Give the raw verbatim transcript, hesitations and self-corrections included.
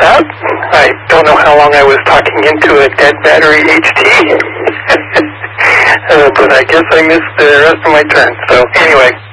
out. I don't know how long I was talking into a dead battery H T, uh, but I guess I missed the rest of my turn. So anyway,